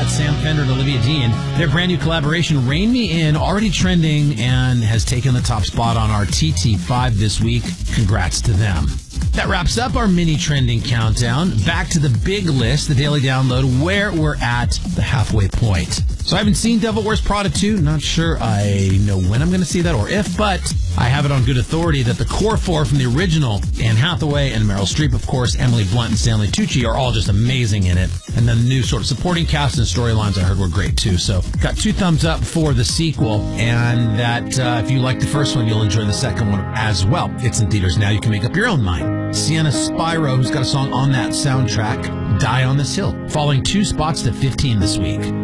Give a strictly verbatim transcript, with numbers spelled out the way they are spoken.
That's Sam Fender and Olivia Dean. Their brand new collaboration, Rain Me In, already trending and has taken the top spot on our T T five this week. Congrats to them. That wraps up our mini trending countdown. Back to the big list, the daily download, where we're at the halfway point. So I haven't seen Devil Wears Prada two. Not sure I know when I'm going to see that or if, but I have it on good authority that the core four from the original, Anne Hathaway and Meryl Streep, of course, Emily Blunt and Stanley Tucci, are all just amazing in it. And then the new sort of supporting cast and storylines I heard were great too. So got two thumbs up for the sequel, and that uh, if you like the first one, you'll enjoy the second one as well. It's in theaters now. You can make up your own mind. Sienna Spyro, who's got a song on that soundtrack, Die on This Hill, falling two spots to fifteen this week.